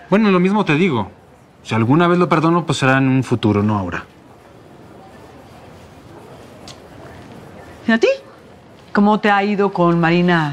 Bueno, lo mismo te digo. Si alguna vez lo perdono, pues será en un futuro, no ahora. ¿Y a ti? ¿Cómo te ha ido con Marina